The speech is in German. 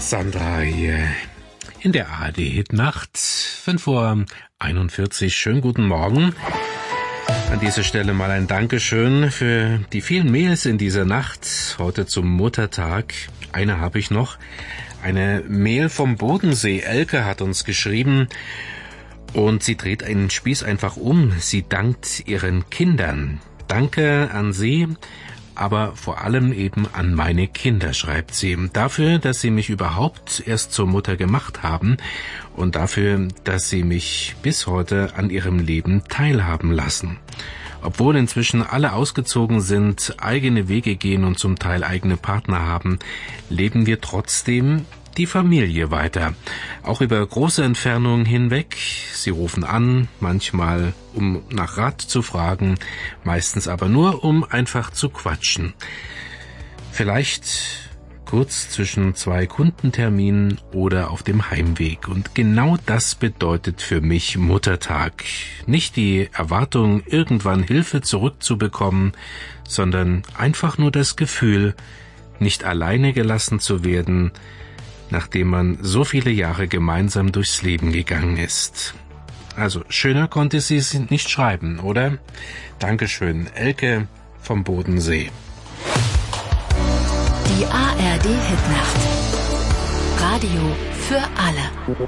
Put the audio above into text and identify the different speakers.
Speaker 1: Sandra hier in der ARD-Hitnacht, 5:41 Uhr. Schönen guten Morgen. An dieser Stelle mal ein Dankeschön für die vielen Mails in dieser Nacht, heute zum Muttertag. Eine habe ich noch. Eine Mail vom Bodensee. Elke hat uns geschrieben und sie dreht einen Spieß einfach um. Sie dankt ihren Kindern. Danke an sie, aber vor allem eben an meine Kinder, schreibt sie. Dafür, dass sie mich überhaupt erst zur Mutter gemacht haben und dafür, dass sie mich bis heute an ihrem Leben teilhaben lassen. Obwohl inzwischen alle ausgezogen sind, eigene Wege gehen und zum Teil eigene Partner haben, leben wir trotzdem die Familie weiter. Auch über große Entfernungen hinweg. Sie rufen an, manchmal um nach Rat zu fragen, meistens aber nur um einfach zu quatschen. Vielleicht kurz zwischen 2 Kundenterminen oder auf dem Heimweg. Und genau das bedeutet für mich Muttertag. Nicht die Erwartung, irgendwann Hilfe zurückzubekommen, sondern einfach nur das Gefühl, nicht alleine gelassen zu werden, nachdem man so viele Jahre gemeinsam durchs Leben gegangen ist. Also, schöner konnte sie es nicht schreiben, oder? Dankeschön, Elke vom Bodensee.
Speaker 2: Die ARD Hitnacht. Radio für alle.